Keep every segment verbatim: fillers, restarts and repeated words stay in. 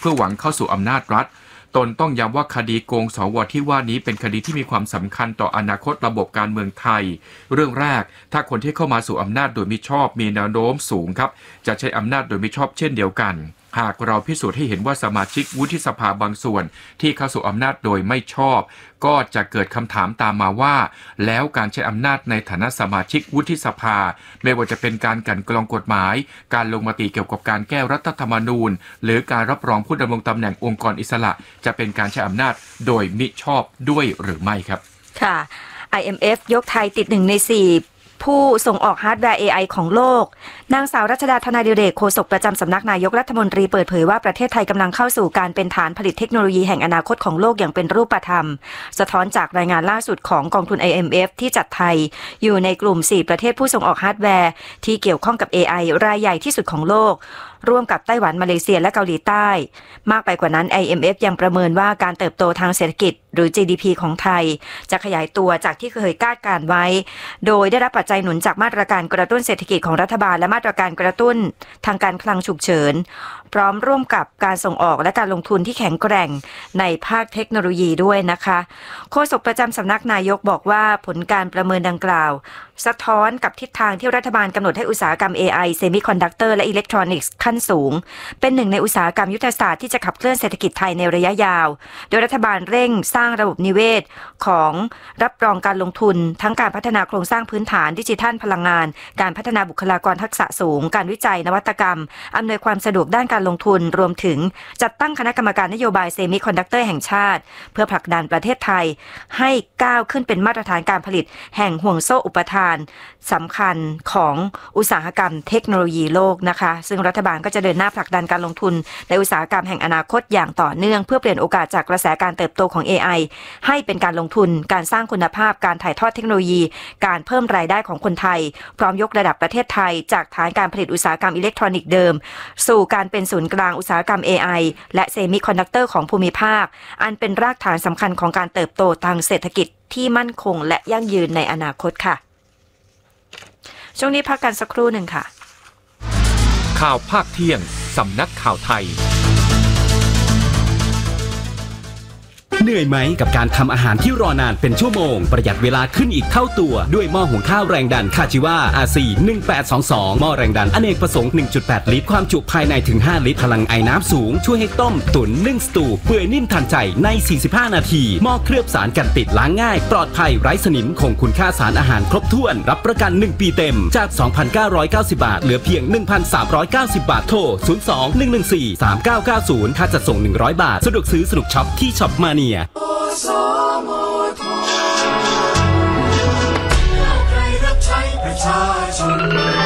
พื่อหวังเข้าสู่อำนาจรัฐตนต้องย้ำว่าคดีโกงสวที่ว่านี้เป็นคดีที่มีความสำคัญต่ออนาคตระบบการเมืองไทยเรื่องแรกถ้าคนที่เข้ามาสู่อำนาจโดยมิชอบมีแนวโน้มสูงครับจะใช้อำนาจโดยมิชอบเช่นเดียวกันหากเราพิสูจน์ให้เห็นว่าสมาชิกวุฒิสภาบางส่วนที่เข้าสู่อำนาจโดยไม่ชอบก็จะเกิดคำถามตามมาว่าแล้วการใช้อำนาจในฐานะสมาชิกวุฒิสภาไม่ว่าจะเป็นการกลั่นกรองกฎหมายการลงมติเกี่ยวกับการแก้รัฐธรรมนูญหรือการรับรองผู้ดำรงตำแหน่งองค์กรอิสระจะเป็นการใช้อำนาจโดยมิชอบด้วยหรือไม่ครับค่ะ ไอ เอ็ม เอฟ ยกไทยติดหนึ่งในสี่ผู้ส่งออกฮาร์ดแวร์ เอ ไอ ของโลกนางสาวรัชดาธนาดิเรกโฆษกประจำสำนักนายกรัฐมนตรีเปิดเผยว่าประเทศไทยกำลังเข้าสู่การเป็นฐานผลิตเทคโนโลยีแห่งอนาคตของโลกอย่างเป็นรูปธรรมสะท้อนจากรายงานล่าสุดของกองทุน ไอ เอ็ม เอฟ ที่จัดไทยอยู่ในกลุ่มสี่ประเทศผู้ส่งออกฮาร์ดแวร์ที่เกี่ยวข้องกับ เอ ไอ รายใหญ่ที่สุดของโลกร่วมกับไต้หวันมาเลเซียและเกาหลีใต้มากไปกว่านั้น ไอ เอ็ม เอฟ ยังประเมินว่าการเติบโตทางเศรษฐกิจหรือ จี ดี พี ของไทยจะขยายตัวจากที่เคยคาดการไว้โดยได้รับปัจจัยหนุนจากมาตรการกระตุ้นเศรษฐกิจของรัฐบาลและมาตรการกระตุ้นทางการคลังฉุกเฉินพร้อมร่วมกับการส่งออกและการลงทุนที่แข็งแกร่งในภาคเทคโนโลยีด้วยนะคะโฆษกประจำสำนักนายกบอกว่าผลการประเมินดังกล่าวสะท้อนกับทิศทางที่รัฐบาลกำหนดให้อุตสาหกรรม เอ ไอ เซมิคอนดักเตอร์และอิเล็กทรอนิกส์ขั้นสูงเป็นหนึ่งในอุตสาหกรรมยุทธศาสตร์ที่จะขับเคลื่อนเศรษฐกิจไทยในระยะยาวโดยรัฐบาลเร่งสร้างระบบนิเวศของรับรองการลงทุนทั้งการพัฒนาโครงสร้างพื้นฐานดิจิทัลพลังงานการพัฒนาบุคลากรทักษะสูงการวิจัยนวัตกรรมอำนวยความสะดวกด้านการลงทุนรวมถึงจัดตั้งคณะกรรมการนโยบายเซมิคอนดักเตอร์แห่งชาติเพื่อผลักดันประเทศไทยให้ก้าวขึ้นเป็นมาตรฐานการผลิตแห่งห่วงโซ่อุปทานสำคัญของอุตสาหกรรมเทคโนโลยีโลกนะคะซึ่งรัฐบาลก็จะเดินหน้าผลักดันการลงทุนในอุตสาหกรรมแห่งอนาคตอย่างต่อเนื่องเพื่อเปลี่ยนโอกาสจากกระแสการเติบโตของ เอ ไอ ให้เป็นการลงทุนการสร้างคุณภาพการถ่ายทอดเทคโนโลยีการเพิ่มรายได้ของคนไทยพร้อมยกระดับประเทศไทยจากฐานการผลิตอุตสาหกรรมอิเล็กทรอนิกส์เดิมสู่การเป็นศูนย์กลางอุตสาหกรรม เอ ไอ และเซมิคอนดักเตอร์ของภูมิภาคอันเป็นรากฐานสำคัญของการเติบโตทางเศรษฐกิจที่มั่นคงและยั่งยืนในอนาคตค่ะช่วงนี้พักกันสักครู่หนึ่งค่ะข่าวภาคเที่ยงสำนักข่าวไทยเหนื่อยไหมกับการทำอาหารที่รอนานเป็นชั่วโมงประหยัดเวลาขึ้นอีกเท่าตัวด้วยหม้อหุงข้าวแรงดันคาจิวา อาร์ ซี หนึ่งแปดสองสองหม้อแรงดันอเนกประสงค์ หนึ่งจุดแปด ลิตรความจุภายในถึงห้าลิตรพลังไอน้ำสูงช่วยให้ต้มตุ๋นนึ่งสตูเปื่อยนิ่มทันใจในสี่สิบห้านาทีหม้อเคลือบสารกันติดล้างง่ายปลอดภัยไร้สนิมคงคุณค่าสารอาหารครบถ้วนรับประกันหนึ่งปีเต็มจาก สองพันเก้าร้อยเก้าสิบ บาทเหลือเพียง หนึ่งพันสามร้อยเก้าสิบ บาทโทรศูนย์ สอง หนึ่ง หนึ่ง สี่ สาม เก้า เก้า ศูนย์ค่าจัดส่งหนึ่งร้อยบาทสะดวกซื้อสนุกช็อปที่ช็อปมาเนียสมทใครรับใช้ประชาชน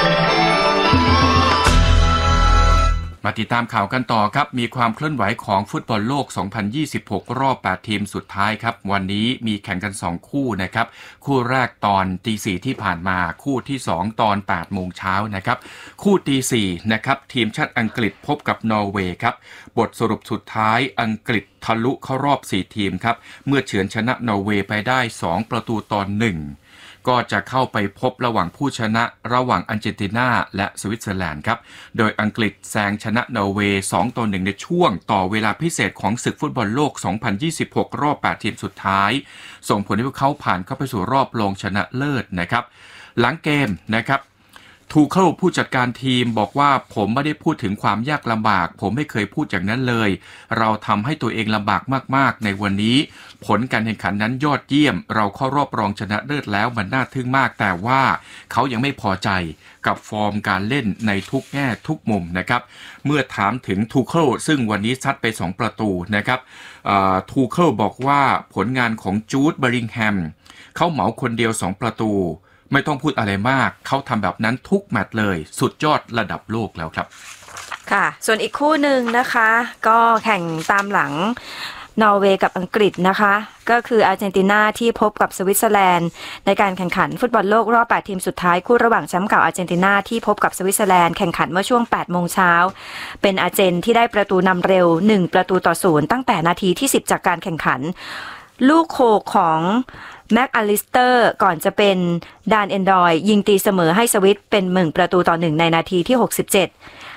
มาติดตามข่าวกันต่อครับมีความเคลื่อนไหวของฟุตบอลโลกสองพันยี่สิบหกรอบแปดทีมสุดท้ายครับวันนี้มีแข่งกันสองคู่นะครับคู่แรกตอนตีสี่ที่ผ่านมาคู่ที่สองตอนแปดโมงเช้านะครับคู่ตีสี่นะครับทีมชาติอังกฤษพบกับนอร์เวย์ครับบทสรุปสุดท้ายอังกฤษทะลุเข้ารอบสี่ทีมครับเมื่อเฉือนชนะนอร์เวย์ไปได้สองประตูต่อหนึ่งก็จะเข้าไปพบระหว่างผู้ชนะระหว่างอาร์เจนตินาและสวิตเซอร์แลนด์ครับโดยอังกฤษแซงชนะนอร์เวย์สองต่อหนึ่งในช่วงต่อเวลาพิเศษของศึกฟุตบอลโลกสองพันยี่สิบหกรอบแปดทีมสุดท้ายส่งผลให้พวกเขาผ่านเข้าไปสู่รอบรองชนะเลิศนะครับหลังเกมนะครับทูเคิลผู้จัดการทีมบอกว่าผมไม่ได้พูดถึงความยากลำบากผมไม่เคยพูดอย่างนั้นเลยเราทำให้ตัวเองลำบากมากๆในวันนี้ผลการแข่งขันนั้นยอดเยี่ยมเราเข้ารอบรองชนะเลิศแล้วมันน่าทึ่งมากแต่ว่าเขายังไม่พอใจกับฟอร์มการเล่นในทุกแง่ทุกมุมนะครับเมื่อถามถึงทูเคิลซึ่งวันนี้ซัดไปสองประตูนะครับทูเคิลบอกว่าผลงานของจูดเบอริงแฮมเขาเหมาคนเดียวสองประตูไม่ต้องพูดอะไรมากเขาทำแบบนั้นทุกแมตช์เลยสุดยอดระดับโลกแล้วครับค่ะส่วนอีกคู่หนึ่งนะคะก็แข่งตามหลังนอร์เวย์กับอังกฤษนะคะก็คืออาร์เจนตินาที่พบกับสวิตเซอร์แลนด์ในการแข่งขันฟุตบอลโลกรอบแปดทีมสุดท้ายคู่ระหว่างแชมป์เก่าอาร์เจนตินาที่พบกับสวิตเซอร์แลนด์แข่งขันเมื่อช่วง แปดโมงเช้าเป็นอาร์เจนที่ได้ประตูนำเร็วหนึ่งประตูต่อศูนย์ตั้งแต่นาทีที่สิบจากการแข่งขันลูกโขกของแม็กอลิสเตอร์ก่อนจะเป็นดานเอนดอยยิงตีเสมอให้สวิตเป็นหนึ่งประตูต่อหนึ่งในนาทีที่หกสิบเจ็ด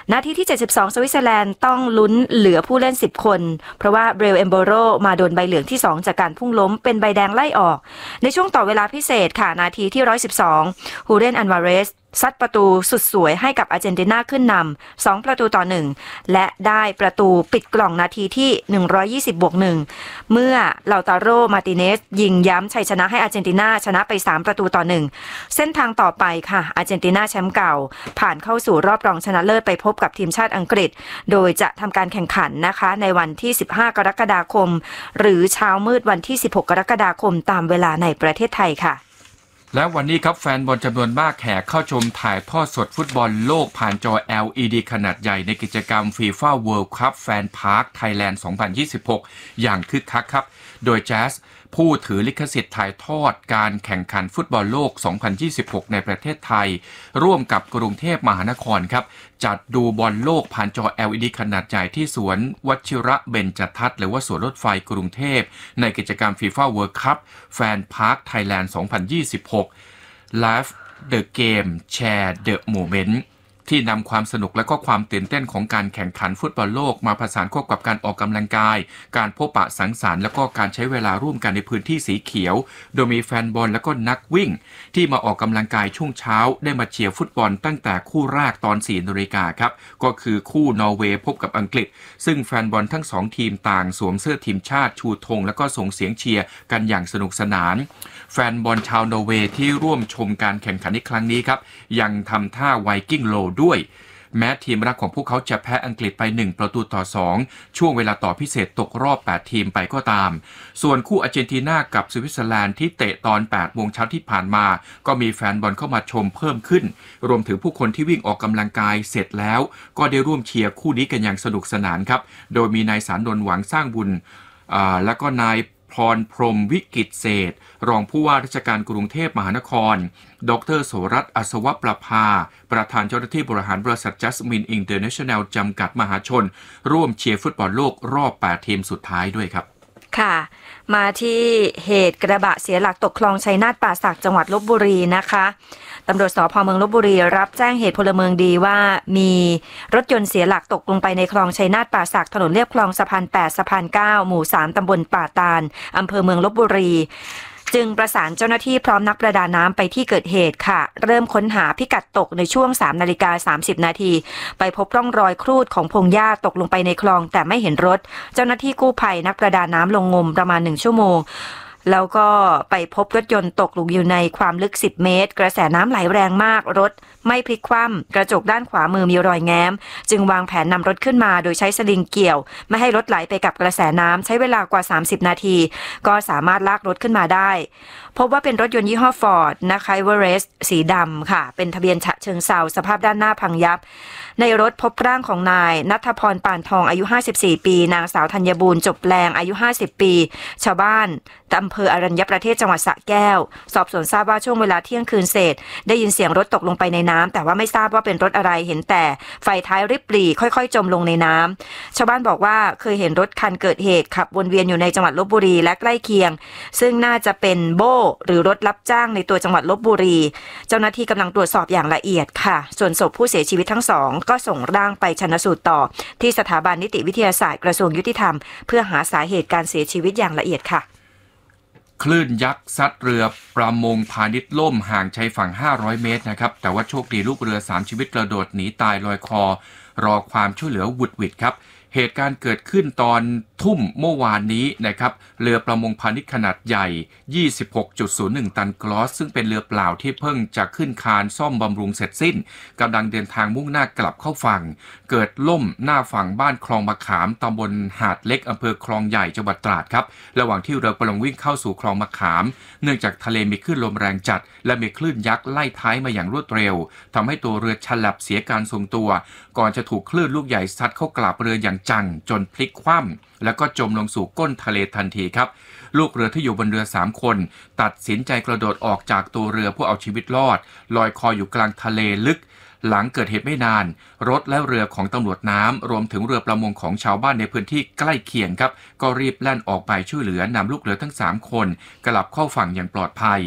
นาทีที่เจ็ดสิบสองสวิตเซอร์แลนด์ต้องลุ้นเหลือผู้เล่นสิบคนเพราะว่าเบรลเอมโบโรมาโดนใบเหลืองที่สองจากการพุ่งล้มเป็นใบแดงไล่ออกในช่วงต่อเวลาพิเศษค่ะนาทีที่หนึ่งร้อยสิบสองฮูเรนอันวาเรสซัดประตูสุดสวยให้กับอาร์เจนตินาขึ้นนำสองประตูต่อหนึ่งและได้ประตูปิดกล่องนาทีที่หนึ่งร้อยยี่สิบบวกหนึ่งเมื่อลาตาโรมาติเนสยิงย้ำชัยชนะให้อาร์เจนตินาชนะไปสามประตูต่อหนึ่งเส้นทางต่อไปค่ะอาร์เจนตินาแชมป์เก่าผ่านเข้าสู่รอบรองชนะเลิศไปพบกับทีมชาติอังกฤษโดยจะทำการแข่งขันนะคะในวันที่สิบห้ากรกฎาคมหรือเช้ามืดวันที่สิบหกกรกฎาคมตามเวลาในประเทศไทยค่ะและวันนี้ครับแฟนบอลจำนวนมากแห่เข้าชมถ่ายทอดสดฟุตบอลโลกผ่านจอ แอล อี ดี ขนาดใหญ่ในกิจกรรม FIFA World Cup Fan Park Thailand สองพันยี่สิบหกอย่างคึกคักครับโดย Jazz ผู้ถือลิขสิทธิ์ถ่ายทอดการแข่งขันฟุตบอลโลก สองพันยี่สิบหก ในประเทศไทยร่วมกับกรุงเทพมหานครครับจัดดูบอลโลกผ่านจอ แอล อี ดี ขนาดใหญ่ที่สวนวชิระเบญจทัศน์หรือว่าสวนรถไฟกรุงเทพในกิจกรรม FIFA World Cup Fan Park Thailand สองพันยี่สิบหกLive the Game Share the Moment ที่นำความสนุกและก็ความตื่นเต้นของการแข่งขันฟุตบอลโลกมาผสานควบกับการออกกำลังกายการพบปะสังสรรค์และก็การใช้เวลาร่วมกันในพื้นที่สีเขียวโดยมีแฟนบอลและก็นักวิ่งที่มาออกกำลังกายช่วงเช้าได้มาเชียร์ฟุตบอลตั้งแต่คู่แรกตอน สี่นาฬิกาครับก็คือคู่นอร์เวย์พบกับอังกฤษซึ่งแฟนบอลทั้งสองทีมต่างสวมเสื้อทีมชาติชูธงและก็ส่งเสียงเชียร์กันอย่างสนุกสนานแฟนบอลชาวนอร์เวย์ที่ร่วมชมการแข่งขันในครั้งนี้ครับยังทำท่าไวกิ้งโลด้วยแม้ทีมรักของพวกเขาจะแพ้อังกฤษไปหนึ่งประตูต่อสองช่วงเวลาต่อพิเศษตกรอบแปดทีมไปก็ตามส่วนคู่อาร์เจนตินากับสวิตเซอร์แลนด์ที่เตะตอนแปดโมงเช้าที่ผ่านมาก็มีแฟนบอลเข้ามาชมเพิ่มขึ้นรวมถึงผู้คนที่วิ่งออกกำลังกายเสร็จแล้วก็ได้ร่วมเชียร์คู่นี้กันอย่างสนุกสนานครับโดยมีนายสานนท์หวังสร้างบุญและก็นายพรพรหมวิกิตเศรษฐ์รองผู้ว่าราชการกรุงเทพมหานครดร.โสรัตน์อัศวประภาประธานเจ้าหน้าที่บริหารบริษัท Jasmine International จำกัดมหาชนร่วมเชียร์ฟุตบอลโลกรอบแปดทีมสุดท้ายด้วยครับค่ะมาที่เหตุกระบะเสียหลักตกคลองชัยนาทป่าสักจังหวัดลพบุรีนะคะตำรวจสภ.เมืองลพบุรีรับแจ้งเหตุพลเมืองดีว่ามีรถยนต์เสียหลักตกลงไปในคลองชัยนาทป่าสักถนนเลียบคลองสะพานแปดสะพานเก้าหมู่สามตำบลป่าตาลอำเภอเมืองลพบุรีจึงประสานเจ้าหน้าที่พร้อมนักประดาน้ำไปที่เกิดเหตุค่ะเริ่มค้นหาพิกัดตกในช่วง สามนาฬิกาสามสิบนาทีไปพบร่องรอยครูดของพงหญ้าตกลงไปในคลองแต่ไม่เห็นรถเจ้าหน้าที่กู้ภัยนักประดาน้ำลงงมประมาณหนึ่งชั่วโมงแล้วก็ไปพบรถยนต์ตกลงอยู่ในความลึกสิบเมตรกระแสน้ำไหลแรงมากรถไม่พลิกคว่ำกระจกด้านขวามือมีรอยแง้มจึงวางแผนนำรถขึ้นมาโดยใช้สลิงเกี่ยวไม่ให้รถไหลไปกับกระแสน้ำใช้เวลากว่าสามสิบนาทีก็สามารถลากรถขึ้นมาได้พบว่าเป็นรถยนต์ยี่ห้อฟอร์ดนะคะเวอเรสต์สีดำค่ะเป็นทะเบียนฉะเชิงเทราสภาพด้านหน้าพังยับในรถพบร่างของนายณัฐพรปานทองอายุห้าสิบสี่ปีนางสาวธัญบูรณ์จบแปลงอายุห้าสิบปีชาวบ้านอำเภออรัญญประเทศจังหวัดสระแก้วสอบสวนทราบว่าช่วงเวลาเที่ยงคืนเศษได้ยินเสียงรถตกลงไปในน้ำแต่ว่าไม่ทราบว่าเป็นรถอะไรเห็นแต่ไฟท้ายริบหรี่ค่อยๆจมลงในน้ำชาวบ้านบอกว่าเคยเห็นรถคันเกิดเหตุขับวนเวียนอยู่ในจังหวัดลพบุรีและใกล้เคียงซึ่งน่าจะเป็นโบ้หรือรถรับจ้างในตัวจังหวัดลพบุรีเจ้าหน้าที่กำลังตรวจสอบอย่างละเอียดค่ะส่วนศพผู้เสียชีวิตทั้งสองก็ส่งร่างไปชันสูตรต่อที่สถาบันนิติวิทยาศาสตร์กระทรวงยุติธรรมเพื่อหาสาเหตุการเสียชีวิตอย่างละเอียดค่ะคลื่นยักษ์ซัดเรือประมงพาณิชย์ล่มห่างชายฝั่งห้าร้อยเมตรนะครับแต่ว่าโชคดีลูกเรือสามชีวิตกระโดดหนีตายลอยคอรอความช่วยเหลือหวุดหวิดครับเหตุการณ์เกิดขึ้นตอนทุ่มเมื่อวานนี้นะครับเรือประมงพาณิชย์ขนาดใหญ่ ยี่สิบหกจุดศูนย์หนึ่ง ตันกลอสซึ่งเป็นเรือเปล่าที่เพิ่งจะขึ้นคานซ่อมบำรุงเสร็จสิ้นกำลังเดินทางมุ่งหน้ากลับเข้าฝั่งเกิดล่มหน้าฝั่งบ้านคลองมะขามตำบลหาดเล็กอำเภอคลองใหญ่จังหวัดตราดครับระหว่างที่เรือกำลังวิ่งเข้าสู่คลองมะขามเนื่องจากทะเลมีคลื่นลมแรงจัดและมีคลื่นยักษ์ไล่ท้ายมาอย่างรวดเร็วทำให้ตัวเรือฉลับเสียการทรงตัวก่อนจะถูกคลื่นลูกใหญ่ซัดเข้ากลับเรืออย่างจังจนพลิกคว่ำแล้วก็จมลงสู่ก้นทะเลทันทีครับลูกเรือที่อยู่บนเรือสามคนตัดสินใจกระโดดออกจากตัวเรือเพื่อเอาชีวิตรอดลอยคออยู่กลางทะเลลึกหลังเกิดเหตุไม่นานรถและเรือของตำรวจน้ำรวมถึงเรือประมงของชาวบ้านในพื้นที่ใกล้เคียงครับก็รีบแล่นออกไปช่วยเหลือนำลูกเรือทั้งสามคนกลับเข้าฝั่งอย่างปลอดภัย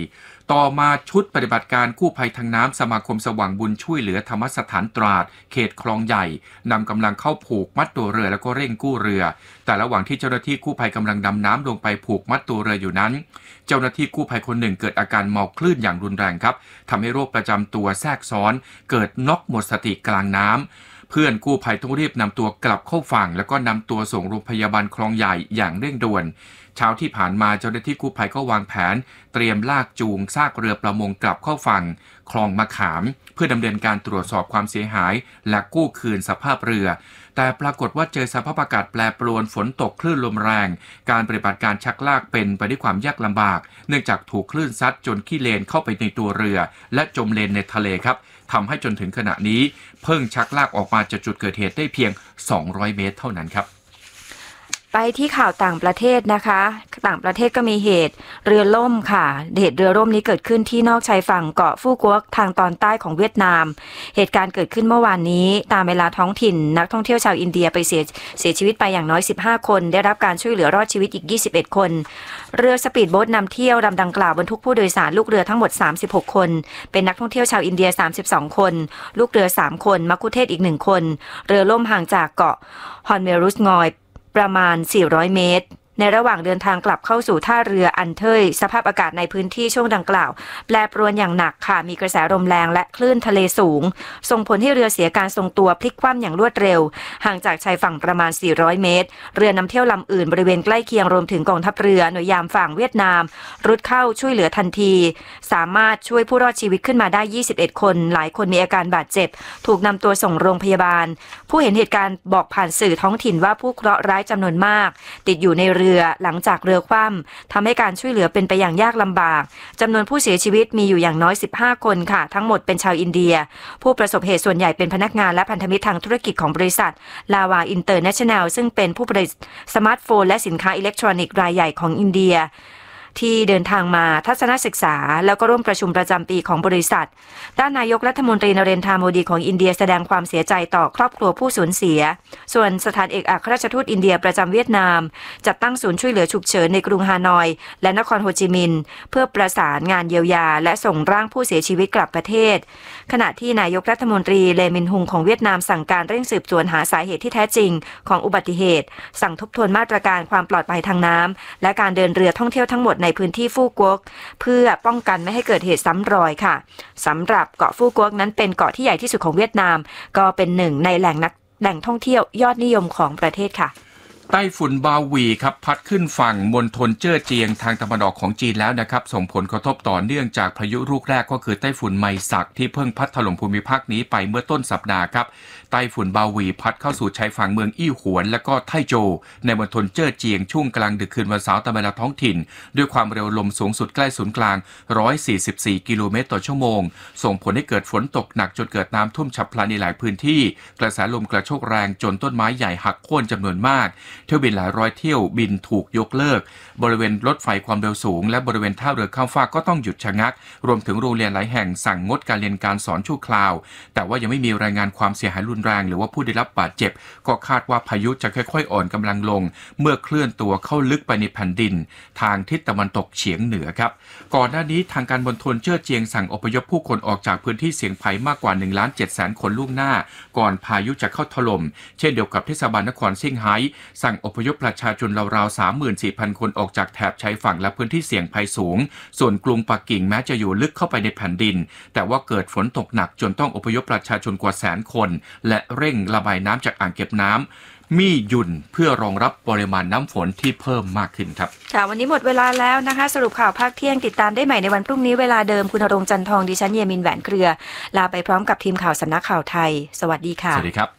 ต่อมาชุดปฏิบัติการกู้ภัยทางน้ำสมาคมสว่างบุญช่วยเหลือธรรมสถานตราดเขตคลองใหญ่นำกำลังเข้าผูกมัดตัวเรือแล้วก็เร่งกู้เรือแต่ระหว่างที่เจ้าหน้าที่กู้ภัยกำลังดำน้ำลงไปผูกมัดตัวเรืออยู่นั้นเจ้าหน้าที่กู้ภัยคนหนึ่งเกิดอาการเมาคลื่นอย่างรุนแรงครับทำให้โรคประจำตัวแทรกซ้อนเกิดน็อกหมดสติกลางน้ำเพื่อนกู้ภัยต้องรีบนำตัวกลับเข้าฝั่งแล้วก็นำตัวส่งโรงพยาบาลคลองใหญ่อย่างเร่งด่วนเช้าที่ผ่านมาเจ้าหน้าที่กู้ภัยก็วางแผนเตรียมลากจูงซากเรือประมงกลับเข้าฝั่งคลองมะขามเพื่อดำเนินการตรวจสอบความเสียหายและกู้คืนสภาพเรือแต่ปรากฏว่าเจอสภาพอากาศแปรปรวนฝนตกคลื่นลมแรงการปฏิบัติการชักลากเป็นไปด้วยความยากลำบากเนื่องจากถูกคลื่นซัดจนขี้เลนเข้าไปในตัวเรือและจมเลนในทะเลครับทำให้จนถึงขณะนี้เพิ่งชักลากออกมาจากจุดเกิดเหตุได้เพียงสองร้อยเมตรเท่านั้นครับไปที่ข่าวต่างประเทศนะคะต่างประเทศก็มีเหตุเรือล่มค่ะเหตุเรือล่มนี้เกิดขึ้นที่นอกชายฝั่งเกาะฟูกวกทางตอนใต้ของเวียดนามเหตุการณ์เกิดขึ้นเมื่อวานนี้ตามเวลาท้องถิ่นนักท่องเที่ยวชาวอินเดียไปเสียเสียชีวิตไปอย่างน้อยสิบห้าคนได้รับการช่วยเหลือรอดชีวิตอีกยี่สิบเอ็ดคนเรือสปีดโบ๊ทนำเที่ยวลำดังกล่าวบรรทุกผู้โดยสารลูกเรือทั้งหมดสามสิบหกคนเป็นนักท่องเที่ยวชาวอินเดียสามสิบสองคนลูกเรือสามคนมัคคุเทศก์อีกหนึ่งคนเรือล่มห่างจากเกาะฮอนเมรุสงอยประมาณสี่ร้อยเมตรในระหว่างเดินทางกลับเข้าสู่ท่าเรืออันเทยสภาพอากาศในพื้นที่ช่วงดังกล่าวแปรปรวนอย่างหนักค่ะมีกระแสลมแรงและคลื่นทะเลสูงส่งผลให้เรือเสียการทรงตัวพลิกคว่ำอย่างรวดเร็วห่างจากชายฝั่งประมาณสี่ร้อยเมตรเรือนำเที่ยวลำอื่นบริเวณใกล้เคียงรวมถึงกองทัพเรือหน่วยยามฝั่งเวียดนามรุดเข้าช่วยเหลือทันทีสามารถช่วยผู้รอดชีวิตขึ้นมาได้ยี่สิบเอ็ดคนหลายคนมีอาการบาดเจ็บถูกนำตัวส่งโรงพยาบาลผู้เห็นเหตุการณ์บอกผ่านสื่อท้องถิ่นว่าผู้เคราะห์ร้ายจำนวนมากติดอยู่ในเรือหลังจากเรือคว่ำทำให้การช่วยเหลือเป็นไปอย่างยากลำบากจำนวนผู้เสียชีวิตมีอยู่อย่างน้อยสิบห้าคนค่ะทั้งหมดเป็นชาวอินเดียผู้ประสบเหตุส่วนใหญ่เป็นพนักงานและพันธมิตรทางธุรกิจของบริษัทลาวาอินเตอร์เนชั่นแนลซึ่งเป็นผู้ผลิตสมาร์ทโฟนและสินค้าอิเล็กทรอนิกส์รายใหญ่ของอินเดียที่เดินทางมาทัศนศึกษาแล้วก็ร่วมประชุมประจำปีของบริษัทด้านนายกรัฐมนตรีนเรนทราโมดีของอินเดียแสดงความเสียใจต่อครอบครัวผู้สูญเสียส่วนสถานเอกอัครราชทูตอินเดียประจำเวียดนามจัดตั้งศูนย์ช่วยเหลือฉุกเฉินในกรุงฮานอยและนครโฮจิมินห์เพื่อประสานงานเยียวยาและส่งร่างผู้เสียชีวิตกลับประเทศขณะที่นายกรัฐมนตรีเลมินฮุงของเวียดนามสั่งการเร่งสืบสวนหาสาเหตุที่แท้จริงของอุบัติเหตุสั่งทบทวนมาตรการความปลอดภัยทางน้ำและการเดินเรือท่องเที่ยวทั้งหมดในพื้นที่ฟูกวกเพื่อป้องกันไม่ให้เกิดเหตุซ้ำรอยค่ะสำหรับเกาะฟูกวกนั้นเป็นเกาะที่ใหญ่ที่สุดของเวียดนามก็เป็นหนึ่งในแหล่งนักแหล่งท่องเที่ยวยอดนิยมของประเทศค่ะไต้ฝุ่นบาวีครับพัดขึ้นฝั่งมณฑลเจ้อเจียงทางตะวันออกของจีนแล้วนะครับส่งผลกระทบต่อเนื่องจากพายุลูกแรกก็คือไต้ฝุ่นไมซักที่เพิ่งพัดถล่มภูมิภาคนี้ไปเมื่อต้นสัปดาห์ครับไต้ฝุ่นบาวีพัดเข้าสู่ชายฝั่งเมืองอี้หวนและก็ไทโจวในมณฑลเจ้อเจียงช่วงกลางดึกคืนวันเสาร์ตามเวลาท้องถิ่นด้วยความเร็วลมสูงสุดใกล้ศูนย์กลางหนึ่งร้อยสี่สิบสี่กิโลเมตรต่อชั่วโมงส่งผลให้เกิดฝนตกหนักจนเกิดน้ำท่วมฉับพลันในหลายพื้นที่กระแสลมกระโชกแรงจนต้นไม้ใหญ่หักโค่นจำนวนมากเที่ยวบินหลายร้อยเที่ยวบินถูกยกเลิกบริเวณรถไฟความเร็วสูงและบริเวณท่าเรือข้ามฟากก็ต้องหยุดชะงักรวมถึงโรงเรียนหลายแห่งสั่งงดการเรียนการสอนชั่วคราวแต่ว่ายังไม่มีรายงานความเสียหายรุนแรงหรือว่าผู้ได้รับบาดเจ็บก็คาดว่าพายุจะค่อยๆอ่อนกำลังลงเมื่อเคลื่อนตัวเข้าลึกไปในแผ่นดินทางทิศตะวันตกเฉียงเหนือครับก่อนหน้านี้ทางการมณฑลเจ้อเจียงสั่งอพยพผู้คนออกจากพื้นที่เสี่ยงภัยมากกว่า หนึ่งล้านเจ็ดแสน คนล่วงหน้าก่อนพายุจะเข้าถล่มเช่นเดียวกับเทศบาลนครเซี่ยงไฮ้สั่งอพยพประชาชนราวๆ สามหมื่นสี่พัน คนออกจากแถบชายฝั่งและพื้นที่เสี่ยงภัยสูงส่วนกรุงปักกิ่งแม้จะอยู่ลึกเข้าไปในแผ่นดินแต่ว่าเกิดฝนตกหนักจนต้องอพยพประชาชนกว่าแสนคนและเร่งระบายน้ำจากอ่างเก็บน้ำมี่ยุนเพื่อรองรับปริมาณน้ำฝนที่เพิ่มมากขึ้นครับค่ะวันนี้หมดเวลาแล้วนะคะสรุปข่าวภาคเที่ยงติดตามได้ใหม่ในวันพรุ่งนี้เวลาเดิมคุณณรงค์จันทองดิฉันเยมินแหวนเครือลาไปพร้อมกับทีมข่าวสำนักข่าวไทยสวัสดีค่ะสวัสดีครับ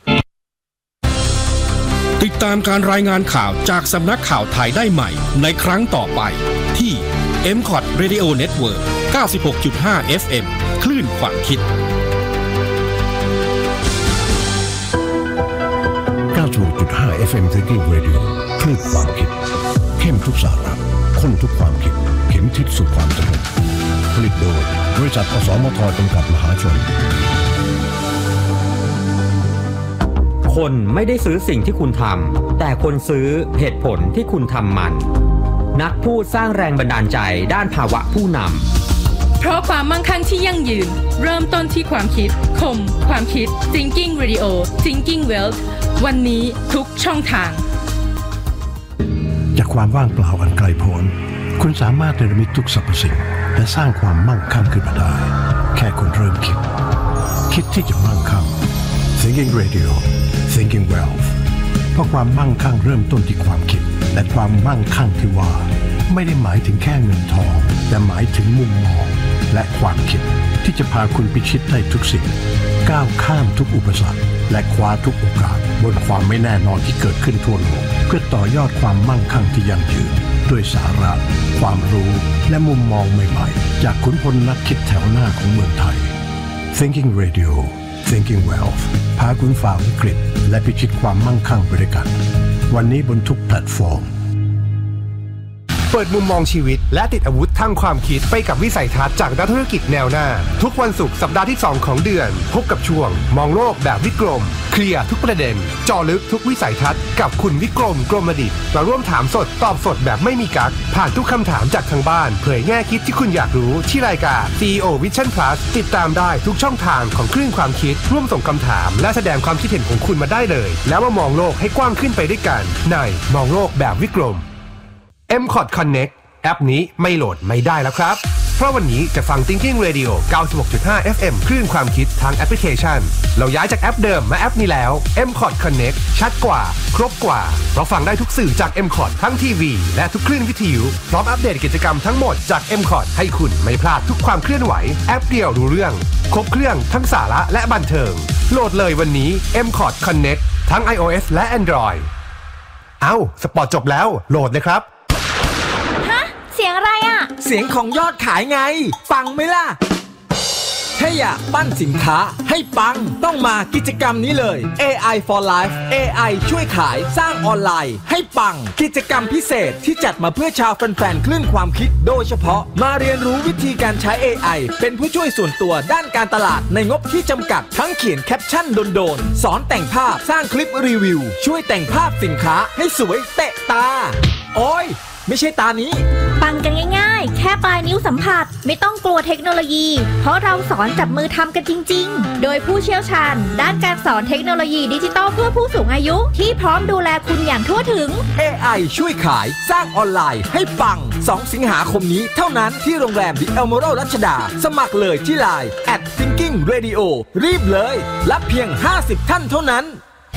ติดตามการรายงานข่าวจากสำนักข่าวไทยได้ใหม่ในครั้งต่อไปที่ เอ็ม คอท Radio Network เก้าสิบหกจุดห้า เอฟ เอ็ม คลื่นความคิดเก้าสิบหกจุดห้า เอฟ เอ็ม Thinking Radio คลื่นความคิดเข้มทุกสาระข้นทุกความคิดเข็มทิศสู่ความสงบผลิตโดยบริษัทอสมทจำกัดมหาชนคนไม่ได้ซื้อสิ่งที่คุณทำแต่คนซื้อเหตุผลที่คุณทำมันนักพูดสร้างแรงบันดาลใจด้านภาวะผู้นำเพราะความมั่งคั่งที่ยั่งยืนเริ่มต้นที่ความคิดคมความคิด Thinking Radio Thinking Wealth วันนี้ทุกช่องทางจากความว่างเปล่าอันไกลโพ้นคุณสามารถเนรมิตทุกสรรพสิ่งและสร้างความมั่งคั่งขึ้นมาได้แค่คุณเริ่มคิดคิดที่จะมั่งคั่ง Thinking Radio Thinking Wealth เพราะความมั่งคั่งเริ่มต้นที่ความคิดและความมั่งคั่งที่ว่าไม่ได้หมายถึงแค่เงินทองแต่หมายถึงมุมมองและความคิดที่จะพาคุณพิชิตได้ทุกสิ่งก้าวข้ามทุกอุปสรรคและคว้าทุกโอกาสบนความไม่แน่นอนที่เกิดขึ้นทั่วโลกเพื่อต่อยอดความมั่งคั่งที่ยั่งยืนด้วยสาระความรู้และมุมมองใหม่ๆจากขุนพลนักคิดแถวหน้าของเมืองไทย Thinking Radio Thinking Wealth พาคุณฝ่าวิกฤตและพิชิตความมั่งคั่งไปด้วยกันวันนี้บนทุกแพลตฟอร์มเปิดมุมมองชีวิตและติดอาวุธทางความคิดไปกับวิสัยทัศน์จากนักธุรกิจแนวหน้าทุกวันศุกร์สัปดาห์ที่สองของเดือนพบกับช่วงมองโลกแบบวิกรมเคลียร์ทุกประเด็นเจาะลึกทุกวิสัยทัศน์กับคุณวิกรมกรมดิษฐ์มาร่วมถามสดตอบสดแบบไม่มีกั๊กผ่านทุกคำถามจากทางบ้านเผยแง่คิดที่คุณอยากรู้ที่รายการ ซี อี โอ Vision Plus ติดตามได้ทุกช่องทางของคลื่นความคิดร่วมส่งคำถามและแสดงความคิดเห็นของคุณมาได้เลยแล้วมามองโลกให้กว้างขึ้นไปด้วยกันในมองโลกแบบวิกรม เอ็ม คอร์ด Connectแอปนี้ไม่โหลดไม่ได้แล้วครับเพราะวันนี้จะฟัง Thinking Radio เก้าสิบหกจุดห้า เอฟ เอ็ม คลื่นความคิดทางแอปพลิเคชันเราย้ายจากแอปเดิมมาแอปนี้แล้ว เอ็ม คอร์ด Connect ชัดกว่าครบกว่าเพราะฟังได้ทุกสื่อจาก เอ็ม คอร์ด ทั้งทีวีและทุกคลื่นวิทยุพร้อมอัปเดตกิจกรรมทั้งหมดจาก เอ็ม คอร์ด ให้คุณไม่พลาดทุกความเคลื่อนไหวแอปเดียวรู้เรื่องครบเครื่องทั้งสาระและบันเทิงโหลดเลยวันนี้ เอ็ม คอร์ด Connect ทั้ง iOS และ Android เอ้าสปอร์ตจบแล้วโหลดเลยครับเสียงอะไรอ่ะเสียงของยอดขายไงปังไหมล่ะถ้าอยากปั้นสินค้าให้ปังต้องมากิจกรรมนี้เลย เอ ไอ for Life เอ ไอ ช่วยขายสร้างออนไลน์ให้ปังกิจกรรมพิเศษที่จัดมาเพื่อชาวแฟนๆคลื่นความคิดโดยเฉพาะมาเรียนรู้วิธีการใช้ เอ ไอ เป็นผู้ช่วยส่วนตัวด้านการตลาดในงบที่จำกัดทั้งเขียนแคปชั่นโดนๆสอนแต่งภาพสร้างคลิปรีวิวช่วยแต่งภาพสินค้าให้สวยเตะตาโอ้ยไม่ใช่ตานี้ปังกันง่ายๆแค่ปลายนิ้วสัมผัสไม่ต้องกลัวเทคโนโลยีเพราะเราสอนจับมือทำกันจริงๆโดยผู้เชี่ยวชาญด้านการสอนเทคโนโลยีดิจิทัลเพื่อผู้สูงอายุที่พร้อมดูแลคุณอย่างทั่วถึงเอ ไอ ช่วยขายสร้างออนไลน์ให้ปังสองสิงหาคมนี้เท่านั้นที่โรงแรม The Emerald รัชดาสมัครเลยที่ไลน์ แอท Thinking Radio รีบเลยรับเพียงห้าสิบท่านเท่านั้น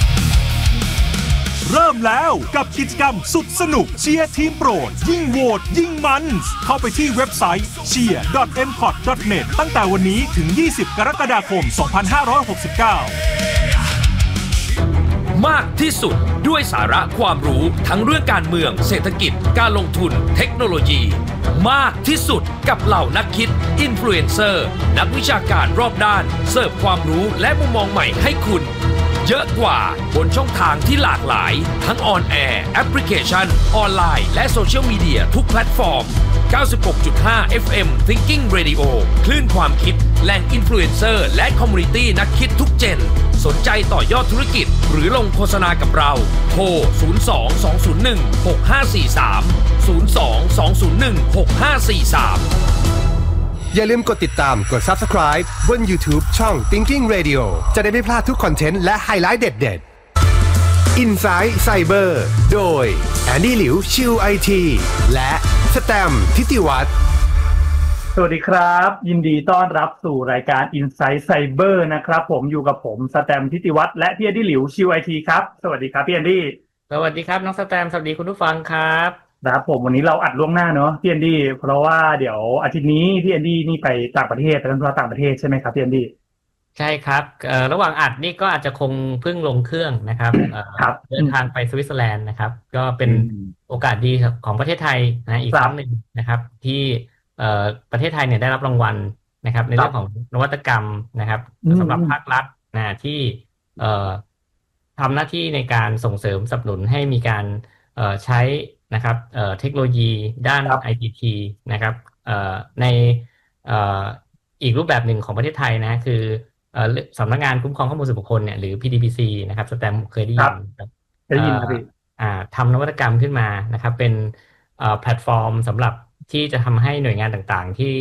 เริ่มแล้วกับกิจกรรมสุดสนุกเชียร์ทีมโปรดยิ่งโหวตยิ่งมันเข้าไปที่เว็บไซต์ เชียร์ ดอท เอ็ม คอร์ด ดอท เน็ต ตั้งแต่วันนี้ถึงยี่สิบกรกฎาคมสองพันห้าร้อยหกสิบเก้ามากที่สุดด้วยสาระความรู้ทั้งเรื่องการเมืองเศรษฐกิจการลงทุนเทคโนโลยีมากที่สุดกับเหล่านักคิดอินฟลูเอนเซอร์นักวิชาการรอบด้านเสิร์ฟความรู้และมุมมองใหม่ให้คุณเยอะกว่าบนช่องทางที่หลากหลายทั้งออนแอร์แอปพลิเคชันออนไลน์และโซเชียลมีเดียทุกแพลตฟอร์ม เก้าสิบหกจุดห้า เอฟ เอ็ม Thinking Radio คลื่นความคิดแหล่งอินฟลูเอนเซอร์และคอมมูนิตี้นักคิดทุกเจนสนใจต่อยอดธุรกิจหรือลงโฆษณากับเราโทรศูนย์ สอง สอง ศูนย์ หนึ่ง หก ห้า สี่ สาม ศูนย์ สอง สอง ศูนย์ หนึ่ง หก ห้า สี่ สามอย่าลืมกดติดตามกด Subscribe บน YouTube ช่อง Thinking Radio จะได้ไม่พลาดทุกคอนเทนต์และไฮไลท์เด็ดๆ Inside Cyber โดยแอนดี้หลิวชิว ไอ ที และสแตมป์ทิติวัฒน์สวัสดีครับยินดีต้อนรับสู่รายการ Inside Cyber นะครับผมอยู่กับผมสแตมป์ทิติวัฒน์และพี่แอนดี้หลิวชิว ไอ ที ครับสวัสดีครับพี่แอนดี้สวัสดีครับน้องสแตมป์สวัสดีคุณผู้ฟังครับครับผมวันนี้เราอัดล่วงหน้าเนาะพี่แอนดี้เพราะว่าเดี๋ยวอาทิตย์นี้พี่แอนดี้นี่ไปต่างประเทศไปทำธุระต่างประเทศใช่ไหมครับพี่แอนดี้ใช่ครับเอ่อระหว่างอัดนี่ก็อาจจะคงเพิ่งลงเครื่องนะครับเอ่อเดินทางไปสวิตเซอร์แลนด์นะครับก็เป็นโอกาสดีของประเทศไทยนะอีกครั้งหนึ่งนะครับที่เอ่อประเทศไทยเนี่ยได้รับรางวัลนะครับในเรื่องของนวัตกรรมนะครับสำหรับภาครัฐนะที่เอ่อทำหน้าที่ในการส่งเสริมสนับสนุนให้มีการเอ่อใช้นะครับเอ่อเทคโนโลยีด้าน ไอ ที ที นะครับเอ่อในเอ่ออีกรูปแบบหนึ่งของประเทศไทยนะคือเอ่อสำนักงานคุ้มครองข้อมูลส่วนบุคคลเนี่ยหรือ พี ดี พี ซี นะครับสแตมเคยได้ยินครับได้ยินครับพี่อ่าทำนวัตกรรมขึ้นมานะครับเป็นเอ่อแพลตฟอร์มสำหรับที่จะทำให้หน่วยงานต่างๆที่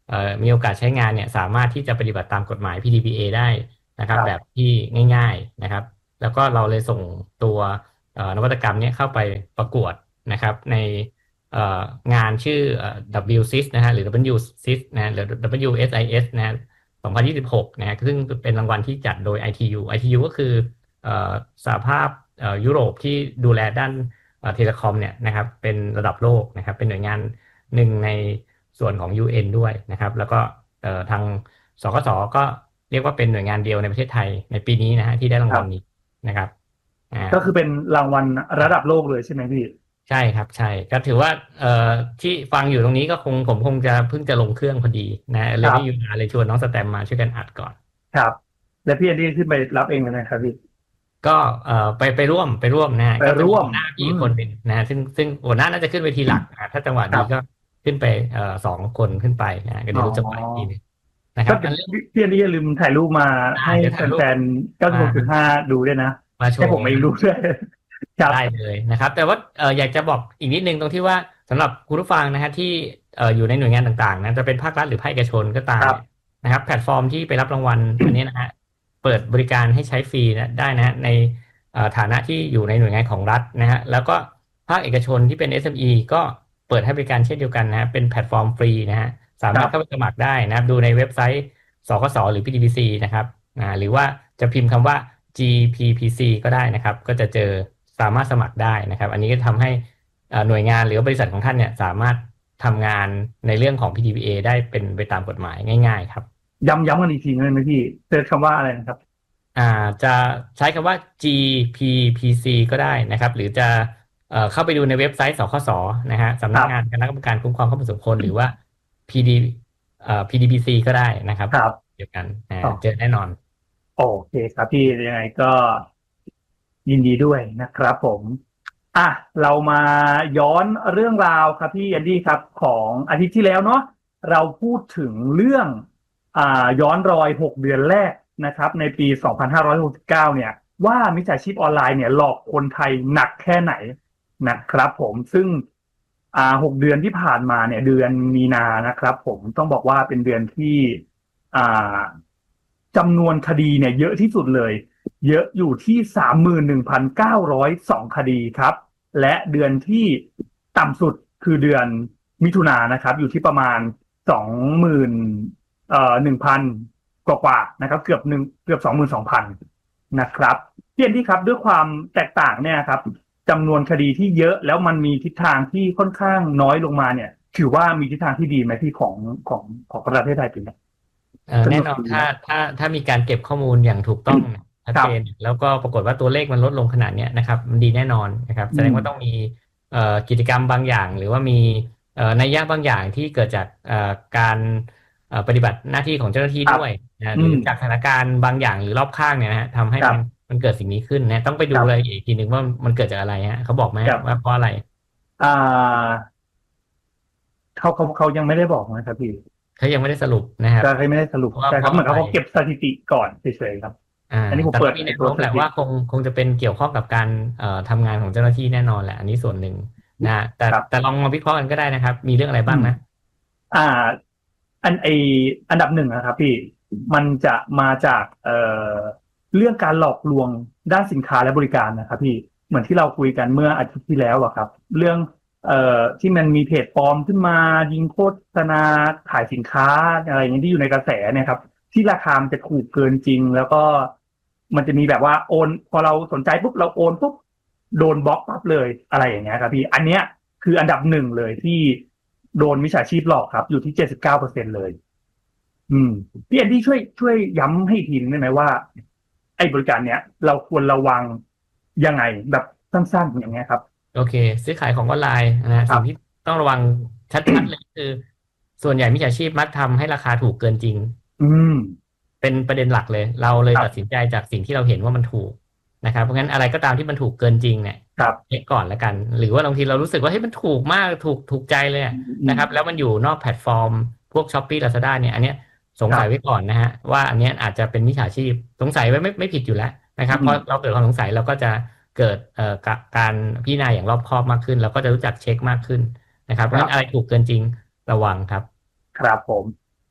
มีโอกาสใช้งานเนี่ยสามารถที่จะปฏิบัติตามกฎหมาย พี ดี พี เอ ได้นะครับแบบที่ง่ายๆนะครับแล้วก็เราเลยส่งตัวนวัตกรรมนี้เข้าไปประกวดนะครับในงานชื่อ ดับเบิลยู ซี ไอ เอส นะฮะหรือ ดับเบิลยู ซี ไอ เอส นะหรือ ดับเบิลยู เอส ไอ เอส นะสองพันยี่สิบหกนะฮะซึ่งเป็นรางวัลที่จัดโดย ไอ ที ยู ไอ ที ยู ก็คือสหภาพยุโรปที่ดูแลด้านเทเลคอมเนี่ยนะครับเป็นระดับโลกนะครับเป็นหน่วยงานหนึ่งในส่วนของ ยู เอ็น ด้วยนะครับแล้วก็ทางสคสก็เรียกว่าเป็นหน่วยงานเดียวในประเทศไทยในปีนี้นะฮะที่ได้รางวัลนี้นะครับก็คือเป็นรางวัลระดับโลกเลยใช่ไหมพี่ใช่ครับใช่ก็ถือว่าเอ่อที่ฟังอยู่ตรงนี้ก็คงผมคงจะเพิ่งจะลงเครื่องพอดีนะเลยไม่อยู่นานเลยชวนน้องสแตมมาช่วยกันอัดก่อนครับแล้วพี่แอนดี้ขึ้นไปรับเองเลยนะครับพี่ก็เอ่อไปไปร่วมไปร่วมนะไปร่วมหน้าพี่คนหนึ่งนะซึ่งซึ่งหัวหน้าน่าจะขึ้นเวทีหลักนะถ้าจังหวะนี้ก็ขึ้นไปเอ่อสองคนขึ้นไปนะก็เดี๋ยวรู้จังหวะอีกทีนึงนะครับพี่แอนดี้อย่าลืมถ่ายรูปมาให้แฟนๆ เก้าสิบหกจุดห้า ดูด้วยนะให้ผมเองดูด้วยได้เลยนะครับแต่ว่าเอออยากจะบอกอีกนิดนึงตรงที่ว่าสำหรับคุณผู้ฟังนะฮะที่เอออยู่ในหน่วยงานต่างๆนะจะเป็นภาครัฐหรือภาคเอกชนก็ตามนะครับแพลตฟอร์มที่ไปรับรางวัลอันนี้นะฮะเปิดบริการให้ใช้ฟรีนะได้นะฮะในฐานะที่อยู่ในหน่วยงานของรัฐนะฮะแล้วก็ภาคเอกชนที่เป็น เอส เอ็ม อี ก็เปิดให้บริการเช่นเดียวกันนะเป็นแพลตฟอร์มฟรีนะฮะสามารถเข้าไปสมัครได้นะดูในเว็บไซต์สคสหรือ พี ดี พี ซี นะครับอ่าหรือว่าจะพิมพ์คำว่า จี พี พี ซี ก็ได้นะครับก็จะเจอสามารถสมัครได้นะครับอันนี้ก็ทำให้หน่วยงานหรือบริษัทของท่านเนี่ยสามารถทำงานในเรื่องของ พี ดี พี เอ ได้เป็นไปตามกฎหมายง่ายๆครับย้ำย้ำกันอีกทีนึงนะพี่เจอคำว่าอะไรนะครับอ่าจะใช้คำว่า จี พี พี ซี ก็ได้นะครับหรือจะเอ่อเข้าไปดูในเว็บไซต์สคสนะฮะสำนักงานคณะกรรมการคุ้มครองข้อมูลส่วนบุคคลหรือว่า พี ดี เอ่อ พี ดี พี ซี ก็ได้นะครับเดียวกันเจอแน่นอนโอเคครับพี่ยังไงก็ยินดีด้วยนะครับผมอ่ะเรามาย้อนเรื่องราวครับพี่แอนดี้ครับของอาทิตย์ที่แล้วเนาะเราพูดถึงเรื่องอ่าย้อนรอยหกเดือนแรกนะครับในปีสองพันห้าร้อยหกสิบเก้าเนี่ยว่ามิจฉาชีพออนไลน์เนี่ยหลอกคนไทยหนักแค่ไหนนะครับผมซึ่งอ่าหกเดือนที่ผ่านมาเนี่ยเดือนมีนานะครับผมต้องบอกว่าเป็นเดือนที่อ่าจำนวนคดีเนี่ยเยอะที่สุดเลยเยอะอยู่ที่ สามหมื่นหนึ่งพันเก้าร้อยสอง คดีครับและเดือนที่ต่ำสุดคือเดือนมิถุนายนนะครับอยู่ที่ประมาณ สองหมื่น เอ่อ หนึ่งพัน กว่าๆนะครับเกือบหนึ่งเกือบ สองหมื่นสองพัน นะครับพี่แอนดี้ครับด้วยความแตกต่างเนี่ยครับจำนวนคดีที่เยอะแล้วมันมีทิศทางที่ค่อนข้างน้อยลงมาเนี่ยถือว่ามีทิศทางที่ดีไหมที่ของของของประเทศไทยเป็นไงแน่นอนถ้าถ้าถ้ามีการเก็บข้อมูลอย่างถูกต้องชัดเจนแล้วก็ปรากฏว่าตัวเลขมันลดลงขนาดนี้นะครับมันดีแน่นอนนะครับแสดงว่าต้องมีกิจกรรมบางอย่างหรือว่ามีนัยยะบางอย่างที่เกิดจากการปฏิบัติหน้าที่ของเจ้าหน้าที่ด้วยนะหรือจากสถานการณ์บางอย่างหรือรอบข้างเนี่ยนะฮะทำให้มันมันเกิดสิ่งนี้ขึ้นนะต้องไปดูเลยอีกทีหนึ่งว่ามันเกิดจากอะไรฮะเขาบอกไหมว่าเพราะอะไรอ่าเขาเขาเขายังไม่ได้บอกนะครับพี่เขายังไม่ได้สรุปนะครับเขาไม่ได้สรุปใช่ครับเหมือนเขาเก็บสถิติก่อนเฉยๆครับอันนี้ผมเปิดในโลกแหละว่าคงคงจะเป็นเกี่ยวข้องกับการเอ่อทำงานของเจ้าหน้าที่แน่นอนแหละอันนี้ส่วนหนึ่งนะแต่แต่ลองมาวิเคราะห์กันก็ได้นะครับมีเรื่องอะไรบ้างนะอ่าอันไออันดับหนึ่งนะครับพี่มันจะมาจากเอ่อเรื่องการหลอกลวงด้านสินค้าและบริการนะครับพี่เหมือนที่เราคุยกันเมื่ออาทิตย์ที่แล้วอะครับเรื่องเอ่อที่มันมีเพจปลอมขึ้นมายิงโฆษณาขายสินค้าอะไรอย่างนี้ที่อยู่ในกระแสเนี่ยครับที่ราคามันจะถูกเกินจริงแล้วก็มันจะมีแบบว่าโอนพอเราสนใจปุ๊บเราโอนปุ๊บโดนบล็อกปั๊บเลยอะไรอย่างเงี้ยครับพี่อันเนี้ยคืออันดับหนึ่งเลยที่โดนมิจฉาชีพหลอกครับอยู่ที่ เจ็ดสิบเก้าเปอร์เซ็นต์ เลยอืมพี่แอนดี้ช่วยช่วยย้ำให้ทีนึงได้ไหมว่าไอ้บริการเนี้ยเราควรระวังยังไงแบบสั้นๆอย่างเงี้ยครับโอเคซื้อขายของออนไลน์นะสิ่งที่ต้องระวังชัดๆเลยคือส่วนใหญ่มิจฉาชีพมักทำให้ราคาถูกเกินจริงอืมเป็นประเด็นหลักเลยเราเลยตัดสินใจจากสิ่งที่เราเห็นว่ามันถูกนะครับเพราะงั้นอะไรก็ตามที่มันถูกเกินจริงเนี่ยเช็คก่อนแล้วกันหรือว่าบางทีเรารู้สึกว่าเฮ้ยมันถูกมากถูกถูกใจเลยนะครับแล้วมันอยู่นอกแพลตฟอร์มพวก Shopee Lazada เนี่ยอันเนี้ยสงสัยไว้ก่อนนะฮะว่าอันเนี้ยอาจจะเป็นมิจฉาชีพสงสัยไว้ไม่ไม่ผิดอยู่แล้วนะครับเพราะเราเกิดความสงสัยเราก็จะเกิดเอ่อการพิจารณาอย่างรอบคอบมากขึ้นเราก็จะรู้จักเช็คมากขึ้นนะครับเพราะฉะนั้นอะไรถูกเกินจริงระวังครับครับผม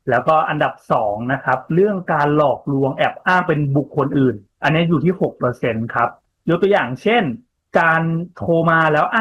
แล้วก็อันดับสองนะครับเรื่องการหลอกลวงแอบอ้างเป็นบุคคลอื่นอันนี้อยู่ที่ หกเปอร์เซ็นต์ ครับยกตัวอย่างเช่นการโทรมาแล้ว